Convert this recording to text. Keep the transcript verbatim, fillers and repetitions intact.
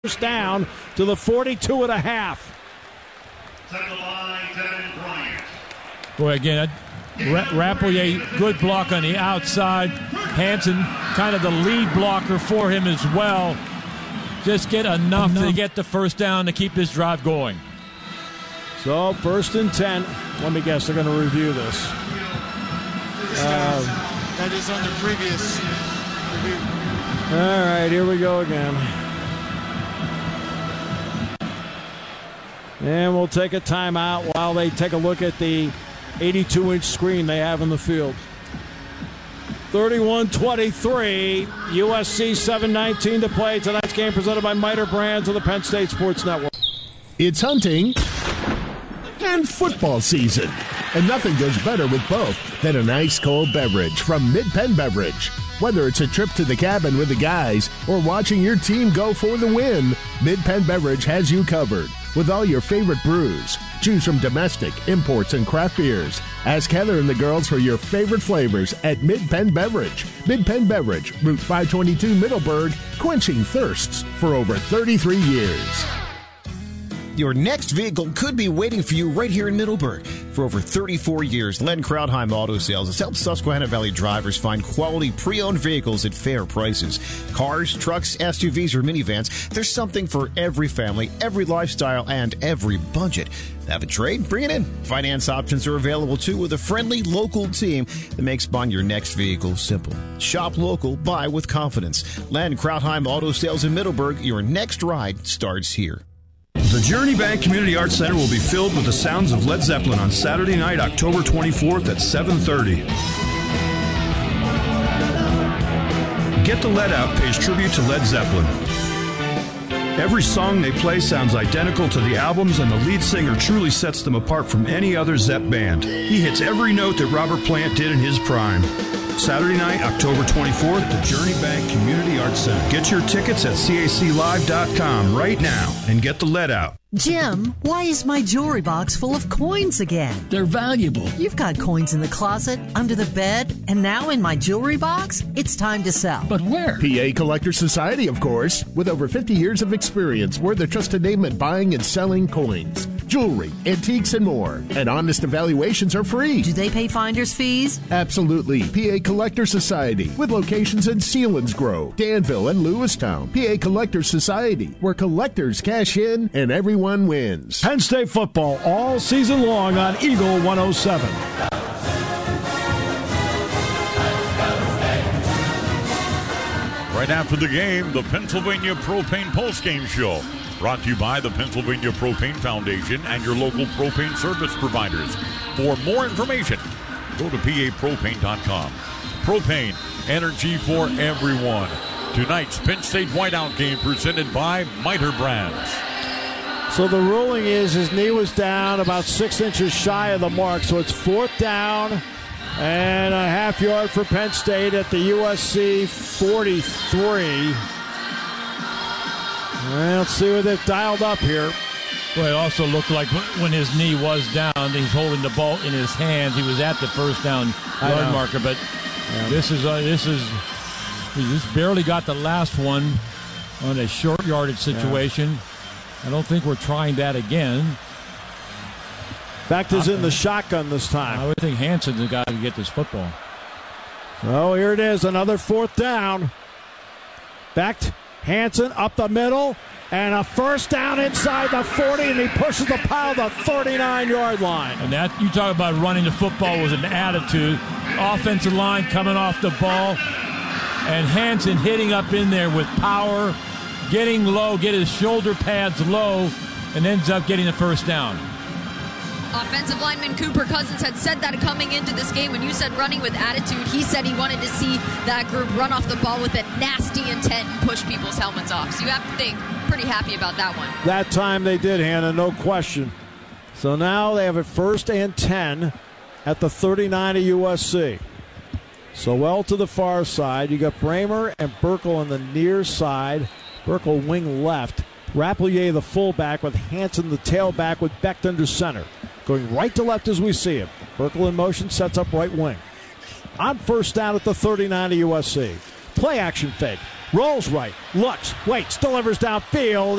First down to the forty-two and a half. Boy, again, Ra- Rappleyea, good block on the outside. Hansen, kind of the lead blocker for him as well. Just get enough, enough to get the first down to keep this drive going. So, first and ten. Let me guess, they're going to review this. Uh, that is on the previous review. All right, here we go again. And we'll take a timeout while they take a look at the eighty-two inch screen they have in the field. thirty-one twenty-three, U S C seven nineteen to play. Tonight's game presented by Miter Brands of the Penn State Sports Network. It's hunting and football season, and nothing goes better with both than an ice cold beverage from Mid-Penn Beverage. Whether it's a trip to the cabin with the guys or watching your team go for the win, Mid-Penn Beverage has you covered with all your favorite brews. Choose from domestic, imports, and craft beers. Ask Heather and the girls for your favorite flavors at Mid-Penn Beverage. Mid-Penn Beverage, Route five twenty-two, Middleburg, quenching thirsts for over thirty-three years. Your next vehicle could be waiting for you right here in Middleburg. For over thirty-four years, Len Krautheim Auto Sales has helped Susquehanna Valley drivers find quality pre-owned vehicles at fair prices. Cars, trucks, S U Vs, or minivans, there's something for every family, every lifestyle, and every budget. Have a trade? Bring it in. Finance options are available, too, with a friendly local team that makes buying your next vehicle simple. Shop local, buy with confidence. Len Krautheim Auto Sales in Middleburg, your next ride starts here. The Journey Bank Community Arts Center will be filled with the sounds of Led Zeppelin on Saturday night, October twenty-fourth at seven thirty. Get the Let Out pays tribute to Led Zeppelin. Every song they play sounds identical to the albums, and the lead singer truly sets them apart from any other Zepp band. He hits every note that Robert Plant did in his prime. Saturday night, October twenty-fourth, at the Journey Bank Community Arts Center. Get your tickets at C A C live dot com right now and get the Let Out. Jim, why is my jewelry box full of coins again? They're valuable. You've got coins in the closet, under the bed, and now in my jewelry box? It's time to sell. But where? P A Collector Society, of course. With over fifty years of experience, we're the trusted name in buying and selling coins, jewelry, antiques, and more. And honest evaluations are free. Do they pay finder's fees? Absolutely. P A Collector Society, with locations in Selinsgrove, Danville, and Lewistown. P A Collector Society, where collectors cash in and everyone wins. Penn State football all season long on Eagle one oh seven. Right after the game, the Pennsylvania Propane Postgame Show. Brought to you by the Pennsylvania Propane Foundation and your local propane service providers. For more information, go to P A propane dot com. Propane, energy for everyone. Tonight's Penn State Whiteout game presented by Miter Brands. So the ruling is his knee was down about six inches shy of the mark. So it's fourth down and a half yard for Penn State at the U S C forty-three. Well, let's see what they've dialed up here. Well, it also looked like when his knee was down, he's holding the ball in his hands. He was at the first down yard marker, but yeah. this is uh, this is he just barely got the last one on a short yardage situation. Yeah. I don't think we're trying that again. Bechta's in the shotgun this time. I would think Hansen's the guy to get this football. Oh, here it is, another fourth down. Becht, Hansen up the middle, and a first down inside the forty, and he pushes the pile to the thirty-nine-yard line. And that, you talk about running the football was an attitude. Offensive line coming off the ball, and Hansen hitting up in there with power, getting low, get his shoulder pads low, and ends up getting the first down. Offensive lineman Cooper Cousins had said that coming into this game. When you said running with attitude, he said he wanted to see that group run off the ball with a nasty intent and push people's helmets off. So you have to think pretty happy about that one. That time they did, Hannah, no question. So now they have it first and ten at the thirty-nine of U S C. So well to the far side. You got Bramer and Burkle on the near side. Burkle wing left. Rappleyea the fullback with Hansen the tailback with Becht under center. Going right to left as we see him. Burkle in motion, sets up right wing. On first down at the thirty-nine of U S C. Play action fake. Rolls right. Looks. Waits. Delivers downfield.